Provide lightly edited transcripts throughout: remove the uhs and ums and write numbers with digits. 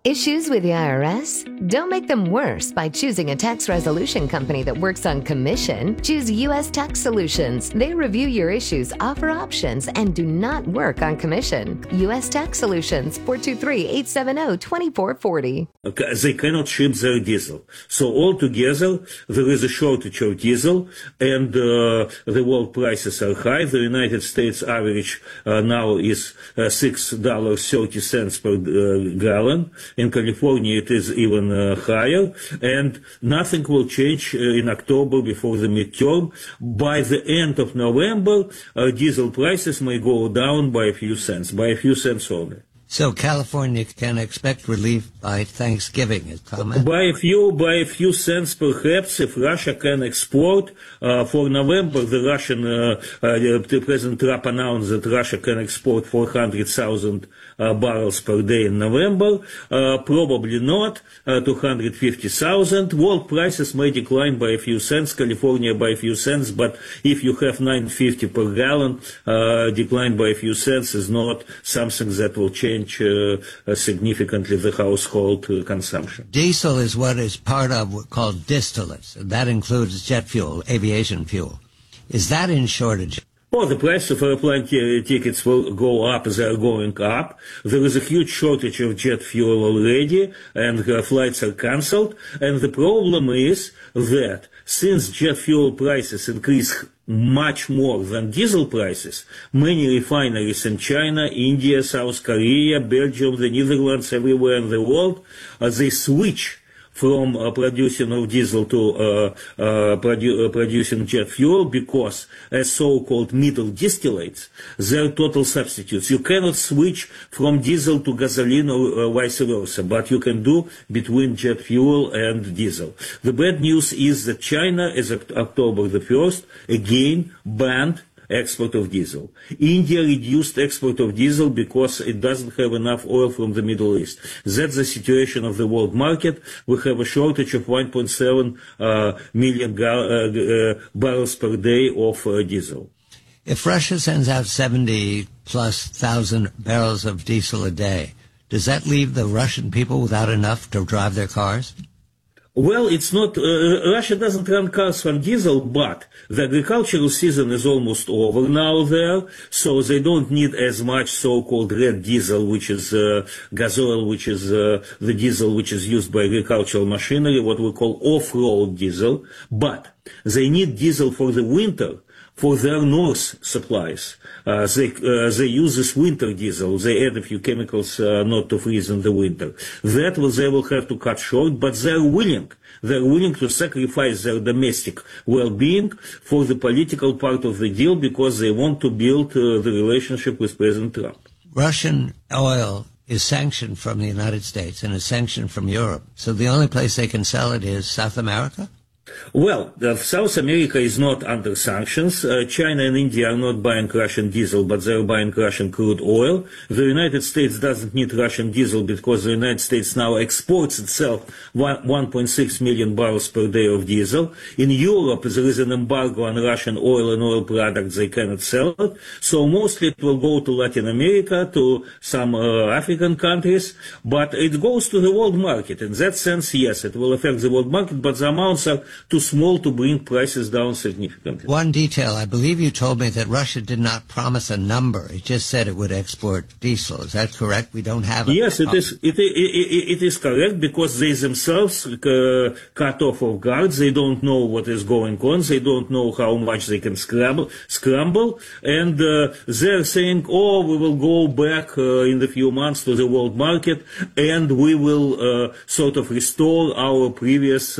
Issues with the IRS? Don't make them worse by choosing a tax resolution company that works on commission. Choose U.S. Tax Solutions. They review your issues, offer options, and do not work on commission. U.S. Tax Solutions, 423-870-2440. They cannot ship their diesel. So altogether, there is a shortage of diesel, and the world prices are high. The United States average now is $6.30 per gallon. In California, it is even higher, and nothing will change in October before the midterm. By the end of November, diesel prices may go down by a few cents only. So California can expect relief by Thanksgiving, is comment? By a few cents perhaps, if Russia can export. For November, the Russian President Trump announced that Russia can export 400,000 barrels per day in November. Probably not 250,000. World prices may decline by a few cents, California by a few cents, but if you have $9.50 per gallon, decline by a few cents is not something that will change significantly the household consumption. Diesel is what is part of what's called distillates. That includes jet fuel, aviation fuel. Is that in shortage? Oh, the price of airplane tickets will go up. They are going up. There is a huge shortage of jet fuel already, and flights are cancelled. And the problem is that since jet fuel prices increase much more than diesel prices, many refineries in China, India, South Korea, Belgium, the Netherlands, everywhere in the world, they switch from producing of diesel to producing jet fuel, because as so-called middle distillates, they're total substitutes. You cannot switch from diesel to gasoline or vice versa, but you can do between jet fuel and diesel. The bad news is that China, as of October the 1st, again banned export of diesel. India reduced export of diesel because it doesn't have enough oil from the Middle East. That's the situation of the world market. We have a shortage of 1.7 million barrels per day of diesel. If Russia sends out 70,000+ barrels of diesel a day, does that leave the Russian people without enough to drive their cars? Well, it's not, Russia doesn't run cars on diesel, but the agricultural season is almost over now there, so they don't need as much so-called red diesel, which is gasoil, which is the diesel which is used by agricultural machinery, what we call off-road diesel, but they need diesel for the winter, for their north supplies. They use this winter diesel. They add a few chemicals not to freeze in the winter. That they will have to cut short, but they're willing. They're willing to sacrifice their domestic well-being for the political part of the deal, because they want to build the relationship with President Trump. Russian oil is sanctioned from the United States and is sanctioned from Europe. So the only place they can sell it is South America? Well, South America is not under sanctions. China and India are not buying Russian diesel, but they're buying Russian crude oil. The United States doesn't need Russian diesel because the United States now exports itself 1.6 million barrels per day of diesel. In Europe, there is an embargo on Russian oil and oil products. They cannot sell it. So mostly it will go to Latin America, to some African countries, but it goes to the world market. In that sense, yes, it will affect the world market, but the amounts are too small to bring prices down significantly. One detail, I believe you told me that Russia did not promise a number. It just said it would export diesel. Is that correct? We don't have a... Yes, it is correct, because they themselves cut off of guard. They don't know what is going on. They don't know how much they can scramble. And they're saying, we will go back in a few months to the world market, and we will sort of restore our previous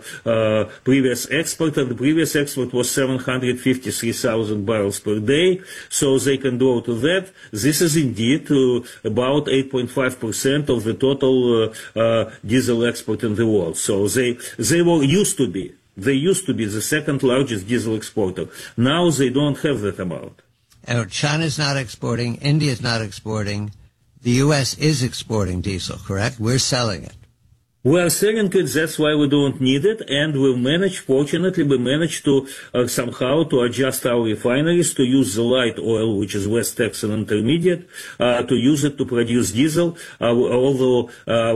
export, and the previous export was 753,000 barrels per day, so they can go to that. This is indeed about 8.5% of the total diesel export in the world. So they used to be the second largest diesel exporter. Now they don't have that amount. China's not exporting, India's not exporting, the U.S. is exporting diesel, correct? We're selling it. We are selling it, that's why we don't need it, and fortunately we managed to somehow to adjust our refineries to use the light oil, which is West Texas Intermediate, to use it to produce diesel, although